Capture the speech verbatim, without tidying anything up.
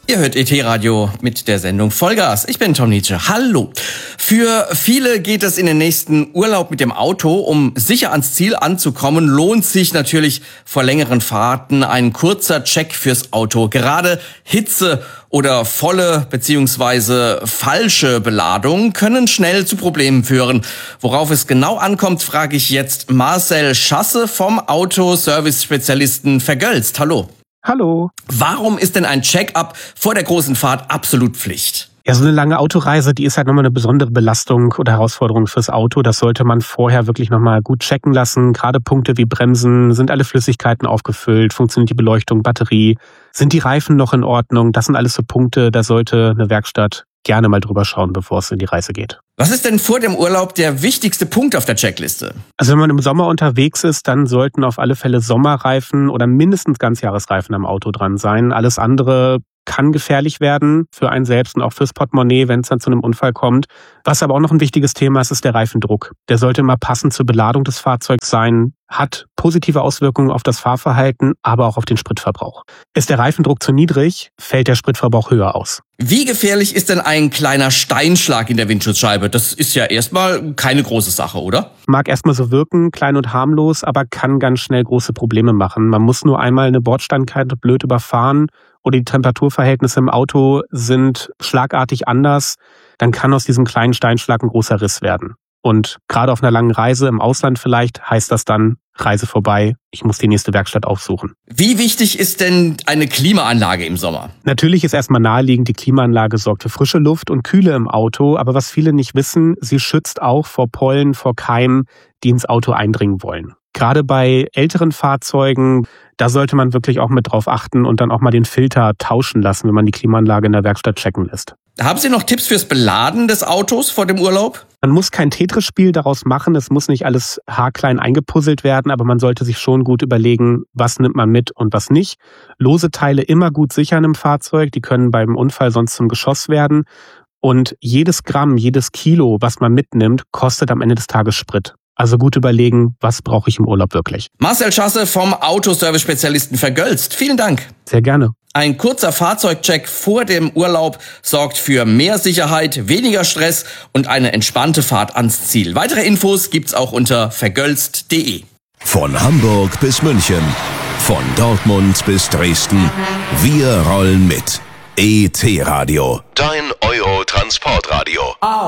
Ihr hört E T-Radio mit der Sendung Vollgas. Ich bin Tom Nietzsche. Hallo. Für viele geht es in den nächsten Urlaub mit dem Auto. Um sicher ans Ziel anzukommen, lohnt sich natürlich vor längeren Fahrten ein kurzer Check fürs Auto. Gerade Hitze oder volle bzw. falsche Beladung können schnell zu Problemen führen. Worauf es genau ankommt, frage ich jetzt Marcel Schasse vom Autoservice-Spezialisten Vergölzt. Hallo. Hallo. Warum ist denn ein Check-up vor der großen Fahrt absolut Pflicht? Ja, so eine lange Autoreise, die ist halt nochmal eine besondere Belastung oder Herausforderung fürs Auto. Das sollte man vorher wirklich nochmal gut checken lassen. Gerade Punkte wie Bremsen, sind alle Flüssigkeiten aufgefüllt, funktioniert die Beleuchtung, Batterie, sind die Reifen noch in Ordnung? Das sind alles so Punkte, da sollte eine Werkstatt gerne mal drüber schauen, bevor es in die Reise geht. Was ist denn vor dem Urlaub der wichtigste Punkt auf der Checkliste? Also wenn man im Sommer unterwegs ist, dann sollten auf alle Fälle Sommerreifen oder mindestens Ganzjahresreifen am Auto dran sein. Alles andere kann gefährlich werden für einen selbst und auch fürs Portemonnaie, wenn es dann zu einem Unfall kommt. Was aber auch noch ein wichtiges Thema ist, ist der Reifendruck. Der sollte immer passend zur Beladung des Fahrzeugs sein, hat positive Auswirkungen auf das Fahrverhalten, aber auch auf den Spritverbrauch. Ist der Reifendruck zu niedrig, fällt der Spritverbrauch höher aus. Wie gefährlich ist denn ein kleiner Steinschlag in der Windschutzscheibe? Das ist ja erstmal keine große Sache, oder? Mag erstmal so wirken, klein und harmlos, aber kann ganz schnell große Probleme machen. Man muss nur einmal eine Bordsteinkante blöd überfahren oder die Temperaturverhältnisse im Auto sind schlagartig anders, dann kann aus diesem kleinen Steinschlag ein großer Riss werden. Und gerade auf einer langen Reise im Ausland vielleicht heißt das dann, Reise vorbei, ich muss die nächste Werkstatt aufsuchen. Wie wichtig ist denn eine Klimaanlage im Sommer? Natürlich ist erstmal naheliegend, die Klimaanlage sorgt für frische Luft und Kühle im Auto, aber was viele nicht wissen, sie schützt auch vor Pollen, vor Keimen, die ins Auto eindringen wollen. Gerade bei älteren Fahrzeugen, da sollte man wirklich auch mit drauf achten und dann auch mal den Filter tauschen lassen, wenn man die Klimaanlage in der Werkstatt checken lässt. Haben Sie noch Tipps fürs Beladen des Autos vor dem Urlaub? Man muss kein Tetris-Spiel daraus machen, es muss nicht alles haarklein eingepuzzelt werden, aber man sollte sich schon gut überlegen, was nimmt man mit und was nicht. Lose Teile immer gut sichern im Fahrzeug, die können beim Unfall sonst zum Geschoss werden. Und jedes Gramm, jedes Kilo, was man mitnimmt, kostet am Ende des Tages Sprit. Also gut überlegen, was brauche ich im Urlaub wirklich. Marcel Schasse vom Autoservice-Spezialisten Vergölzt. Vielen Dank. Sehr gerne. Ein kurzer Fahrzeugcheck vor dem Urlaub sorgt für mehr Sicherheit, weniger Stress und eine entspannte Fahrt ans Ziel. Weitere Infos gibt's auch unter vergölzt punkt de. Von Hamburg bis München, von Dortmund bis Dresden, wir rollen mit. E T-Radio, dein Euro-Transportradio.